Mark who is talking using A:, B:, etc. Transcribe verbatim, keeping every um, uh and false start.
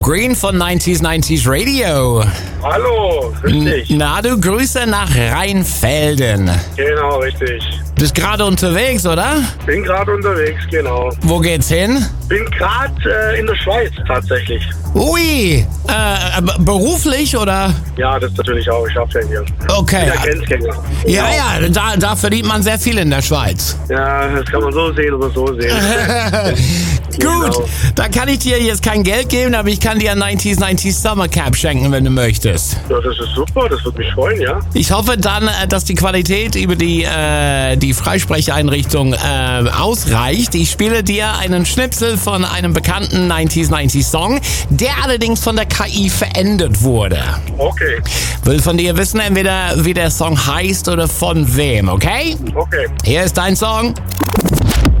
A: Green von neunzig neunzig Radio.
B: Hallo, richtig.
A: Na, du, Grüße nach Rheinfelden.
B: Genau, richtig.
A: Bist gerade unterwegs, oder?
B: Bin gerade unterwegs, genau.
A: Wo geht's hin?
B: Bin gerade äh, in der Schweiz tatsächlich.
A: Ui, äh, b- beruflich oder?
B: Ja, das natürlich auch. Ich hab's ja hier.
A: Okay.
B: Der Grenzgänger.
A: Ja, ja, da, da verdient man sehr viel in der Schweiz.
B: Ja, das kann man so sehen oder so sehen.
A: Gut,
B: Genau.
A: da kann ich dir jetzt kein Geld geben, aber ich kann dir ein neunzig neunzig Summer Cap schenken, wenn du möchtest.
B: Ja, das ist super, das würde mich freuen, ja.
A: Ich hoffe dann, äh, dass die Qualität über die, äh, die Freisprecheinrichtung äh, ausreicht. Ich spiele dir einen Schnipsel von einem bekannten neunzig neunzig Song, der allerdings von der K I verändert wurde.
B: Okay,
A: Will von dir wissen, entweder wie der Song heißt oder von wem, okay?
B: okay.
A: Hier ist dein Song.